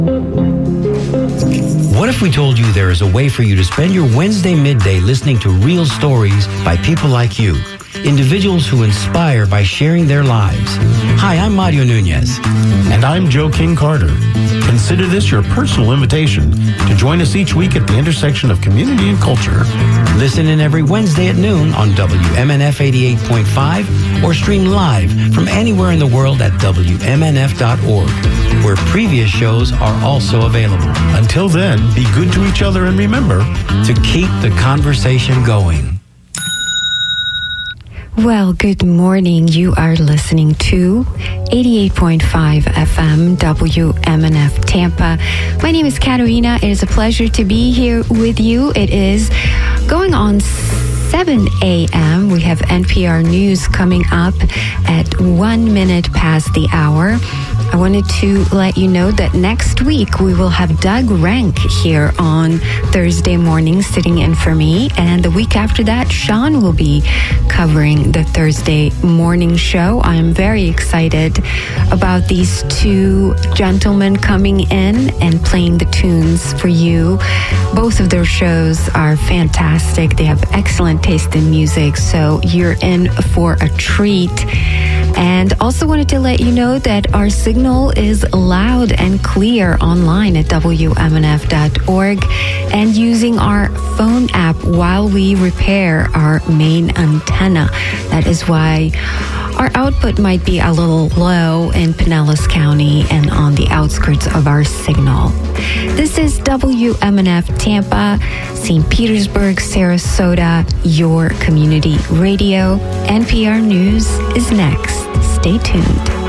What if we told you there is a way for you to spend your Wednesday midday listening to real stories by people like you, individuals who inspire by sharing their lives? Hi, I'm Mario Nunez. And I'm Joe King Carter. Consider this your personal invitation to join us each week at the intersection of community and culture. Listen in every Wednesday at noon on WMNF 88.5 or stream live from anywhere in the world at WMNF.org, where previous shows are also available. Until then, be good to each other and remember to keep the conversation going. Well, good morning. You are listening to 88.5 FM WMNF Tampa. My name is Katerina. It is a pleasure to be here with you. It is going on 7 a.m. We have NPR News coming up at 1 minute past the hour. I wanted to let you know that next week we will have Doug Rank here on Thursday morning sitting in for me. And the week after that, Sean will be covering the Thursday morning show. I'm very excited about these two gentlemen coming in and playing the tunes for you. Both of their shows are fantastic. They have excellent taste in music, so you're in for a treat. And also wanted to let you know that our signal is loud and clear online at WMNF.org and using our phone app while we repair our main antenna. That is why our output might be a little low in Pinellas County and on the outskirts of our signal. This is WMNF Tampa, St. Petersburg, Sarasota, your community radio. NPR News is next. Stay tuned.